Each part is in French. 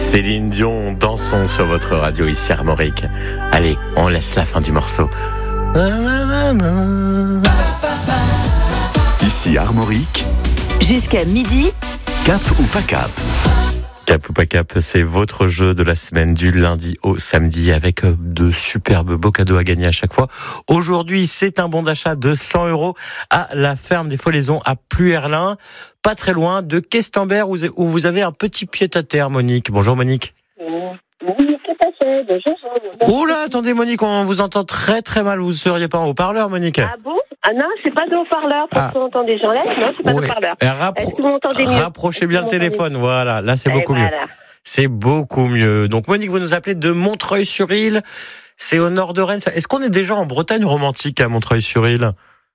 Céline Dion, dansons sur votre radio ici Armorique. Allez, on laisse la fin du morceau. Ici Armorique. Jusqu'à midi. Cap ou pas cap? Cap ou pas cap, c'est votre jeu de la semaine du lundi au samedi avec de superbes beaux cadeaux à gagner à chaque fois. Aujourd'hui, c'est un bon d'achat de 100 € à la ferme des Folaisons à Pluerlin, pas très loin de Questembert où vous avez un petit pied-à-terre, Monique. Bonjour Monique. Oui, tout à fait. Bonjour. Oh là, attendez Monique, on vous entend très très mal. Vous ne seriez pas en haut-parleur, Monique? Ah bon? Ah non, c'est pas de haut-parleur. Parce qu'on entend des gens là. Non, c'est pas de haut-parleur. Est-ce que vous m'entendez mieux? Rapprochez bien le téléphone, voilà. Là, c'est beaucoup mieux. C'est beaucoup mieux. Donc Monique, vous nous appelez de Montreuil-sur-Île. C'est au nord de Rennes. Est-ce qu'on est déjà en Bretagne romantique à Montreuil-sur-Île?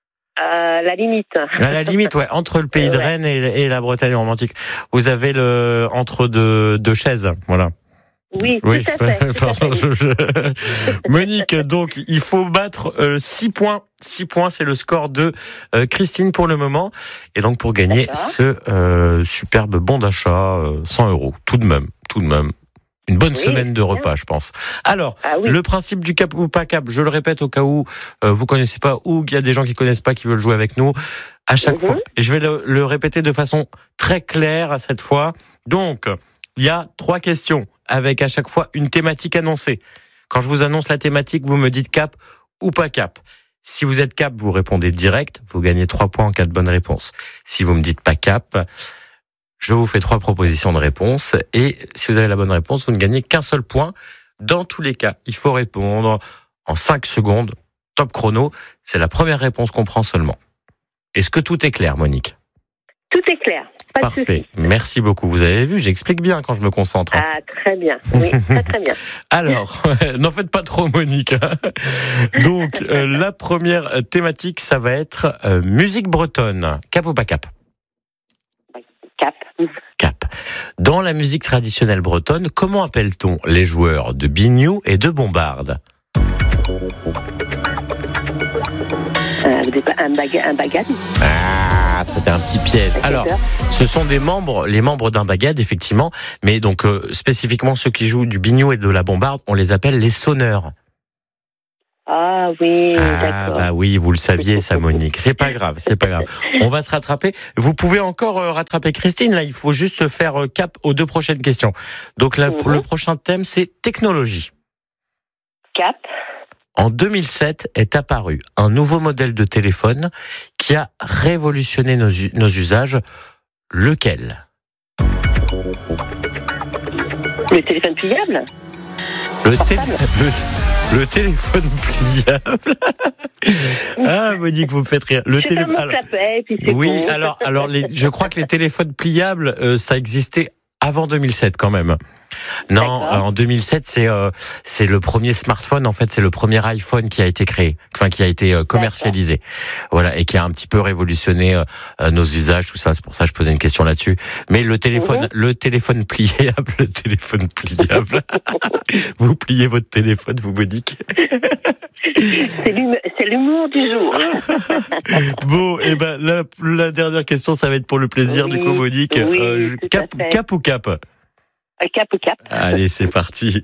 La limite. À la limite, ouais, entre le pays de Rennes et la Bretagne romantique. Vous avez le entre deux chaises, voilà. Oui, tout à fait. Pardon, Monique, donc il faut battre 6 points. 6 points, c'est le score de Christine pour le moment. Et donc pour gagner ce superbe bon d'achat, 100 €, tout de même. Une bonne semaine de repas, je pense. Alors, le principe du cap ou pas cap, je le répète au cas où vous connaissez pas ou qu'il y a des gens qui connaissent pas qui veulent jouer avec nous. À chaque fois, et je vais le répéter de façon très claire à cette fois. Donc, il y a 3 questions avec à chaque fois une thématique annoncée. Quand je vous annonce la thématique, vous me dites cap ou pas cap. Si vous êtes cap, vous répondez direct, vous gagnez 3 points en cas de bonne réponse. Si vous me dites pas cap, je vous fais 3 propositions de réponse et si vous avez la bonne réponse, vous ne gagnez qu'un seul point. Dans tous les cas, il faut répondre en 5 secondes. Top chrono, c'est la première réponse qu'on prend seulement. Est-ce que tout est clair, Monique? Tout est clair. Pas Parfait. de souci. Merci beaucoup. Vous avez vu, j'explique bien quand je me concentre. Ah, très bien. Oui, très bien. Alors, n'en faites pas trop, Monique. Donc, la première thématique, ça va être musique bretonne. Cap ou pas cap? Cap. Cap. Dans la musique traditionnelle bretonne, comment appelle-t-on les joueurs de biniou et de bombarde? Un bagad. Ah, c'était un petit piège. Alors, ce sont les membres d'un bagad, effectivement, mais donc spécifiquement ceux qui jouent du biniou et de la bombarde, on les appelle les sonneurs. Ah oui, d'accord. Bah oui, vous le saviez, ça, Monique. C'est pas grave. On va se rattraper. Vous pouvez encore rattraper Christine. Là, il faut juste faire cap aux 2 prochaines questions. Donc là, le prochain thème, c'est technologie. Cap. En 2007 est apparu un nouveau modèle de téléphone qui a révolutionné nos usages. Lequel? Le téléphone pliable. Le téléphone pliable. Ah, Monique, vous me faites rire. Le téléphone. Oui, bon. alors je crois que les téléphones pliables, ça existait avant 2007 quand même. Non, en 2007, c'est le premier smartphone, en fait, c'est le premier iPhone qui a été créé, qui a été commercialisé. Voilà, et qui a un petit peu révolutionné nos usages, tout ça, c'est pour ça que je posais une question là-dessus. Mais le téléphone pliable, vous pliez votre téléphone, vous, Monique? C'est l'humour du jour. Bon, et ben la dernière question, ça va être pour le plaisir du coup, Monique. Cap ou cap? Cap ou cap. Allez, c'est parti.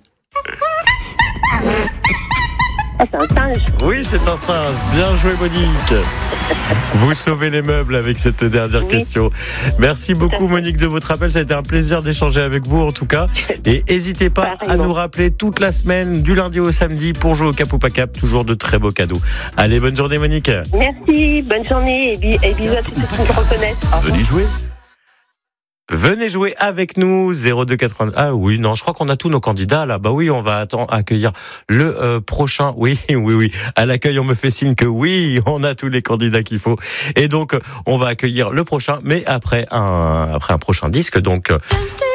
C'est un singe. Oui, c'est un singe. Bien joué, Monique. Vous sauvez les meubles avec cette dernière question. Merci beaucoup, Monique, de votre appel. Ça a été un plaisir d'échanger avec vous, en tout cas. Et n'hésitez pas à nous rappeler toute la semaine, du lundi au samedi, pour jouer au cap ou pas cap. Toujours de très beaux cadeaux. Allez, bonne journée, Monique. Merci, bonne journée et bisous à tous ceux qui me reconnaissent. Venez jouer. Venez jouer avec nous, 0280. Ah oui, non, je crois qu'on a tous nos candidats là. Bah oui, on va accueillir le prochain. Oui. À l'accueil, on me fait signe que oui, on a tous les candidats qu'il faut. Et donc, on va accueillir le prochain, mais après un prochain disque. Donc.